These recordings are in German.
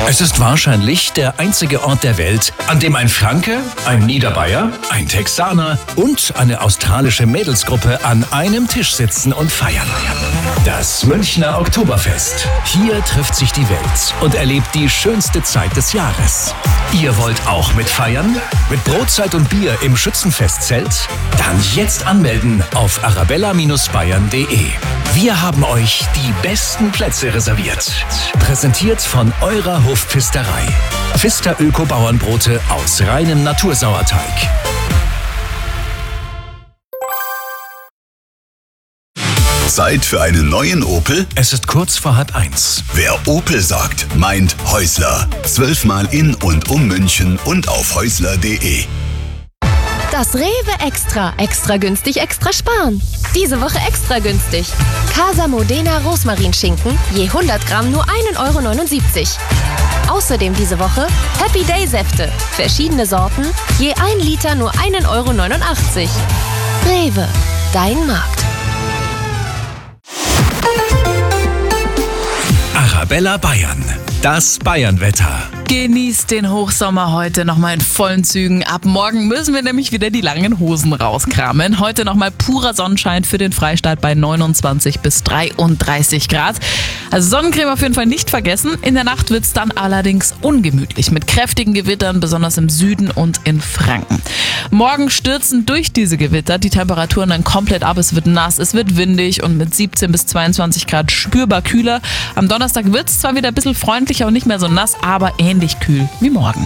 Es ist wahrscheinlich der einzige Ort der Welt, an dem ein Franke, ein Niederbayer, ein Texaner und eine australische Mädelsgruppe an einem Tisch sitzen und feiern. Das Münchner Oktoberfest. Hier trifft sich die Welt und erlebt die schönste Zeit des Jahres. Ihr wollt auch mitfeiern? Mit Brotzeit und Bier im Schützenfestzelt? Dann jetzt anmelden auf arabella-bayern.de. Wir haben euch die besten Plätze reserviert. Präsentiert von eurer Hofpfisterei. Pfister Öko-Bauernbrote aus reinem Natursauerteig. Zeit für einen neuen Opel? Es ist kurz vor 12:30. Wer Opel sagt, meint Häusler. 12-mal in und um München und auf häusler.de. Das Rewe Extra. Extra günstig, extra sparen. Diese Woche extra günstig. Casa Modena Rosmarinschinken, je 100 Gramm nur 1,79 €. Außerdem diese Woche Happy Day Säfte. Verschiedene Sorten, je 1 Liter nur 1,89 €. Rewe, dein Markt. Arabella Bayern. Das Bayernwetter. Genießt den Hochsommer heute nochmal in vollen Zügen. Ab morgen müssen wir nämlich wieder die langen Hosen rauskramen. Heute nochmal purer Sonnenschein für den Freistaat bei 29 bis 33 Grad. Also Sonnencreme auf jeden Fall nicht vergessen. In der Nacht wird es dann allerdings ungemütlich mit kräftigen Gewittern, besonders im Süden und in Franken. Morgen stürzen durch diese Gewitter die Temperaturen dann komplett ab. Es wird nass, es wird windig und mit 17 bis 22 Grad spürbar kühler. Am Donnerstag wird es zwar wieder ein bisschen freundlicher und nicht mehr so nass, aber ähnlich kühl wie morgen.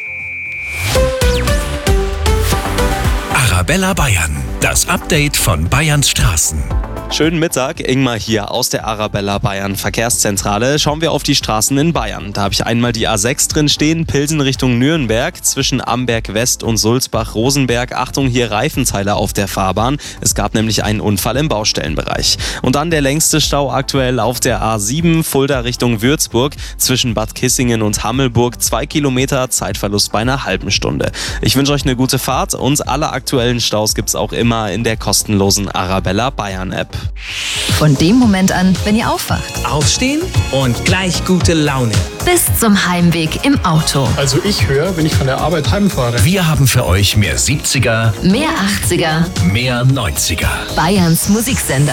Arabella Bayern. Das Update von Bayerns Straßen. Schönen Mittag, Ingmar hier aus der Arabella Bayern Verkehrszentrale. Schauen wir auf die Straßen in Bayern. Da habe ich einmal die A6 drin stehen, Pilsen Richtung Nürnberg, zwischen Amberg West und Sulzbach-Rosenberg. Achtung, hier Reifenzeiler auf der Fahrbahn. Es gab nämlich einen Unfall im Baustellenbereich. Und dann der längste Stau aktuell auf der A7, Fulda Richtung Würzburg, zwischen Bad Kissingen und Hammelburg. 2 Kilometer, Zeitverlust bei einer halben Stunde. Ich wünsche euch eine gute Fahrt und alle aktuellen Staus gibt's auch immer in der kostenlosen Arabella Bayern App. Von dem Moment an, wenn ihr aufwacht. Aufstehen und gleich gute Laune. Bis zum Heimweg im Auto. Also ich höre, wenn ich von der Arbeit heimfahre. Wir haben für euch mehr 70er, Mehr 80er. mehr 90er. Bayerns Musiksender.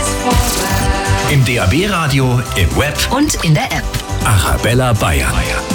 Im DAB-Radio, im Web Und in der App. Arabella Bayern.